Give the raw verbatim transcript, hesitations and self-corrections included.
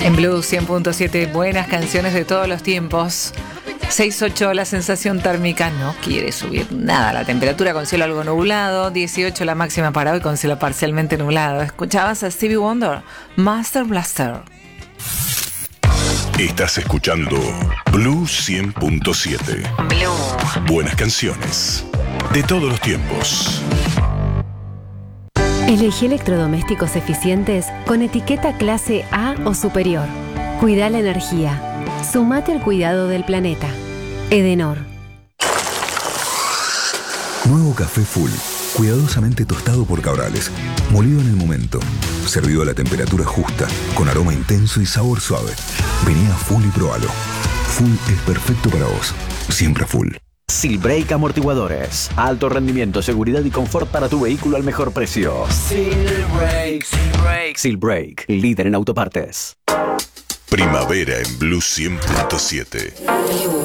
En Blue cien punto siete, buenas canciones de todos los tiempos. seis ocho, la sensación térmica no quiere subir nada. La temperatura con cielo algo nublado. dieciocho la máxima para hoy con cielo parcialmente nublado. Escuchabas a Stevie Wonder, Master Blaster. Estás escuchando Blue cien punto siete. Blue. Buenas canciones de todos los tiempos. Elegí electrodomésticos eficientes con etiqueta clase A o superior. Cuida la energía. Sumate al cuidado del planeta. Edenor. Nuevo café Full, cuidadosamente tostado por Cabrales, molido en el momento, servido a la temperatura justa, con aroma intenso y sabor suave. Vení a Full y probalo. Full es perfecto para vos, siempre Full. Silbrake Amortiguadores. Alto rendimiento, seguridad y confort para tu vehículo al mejor precio. Silbrake. Silbrake. Silbrake, líder en autopartes. Primavera en Blue cien punto siete.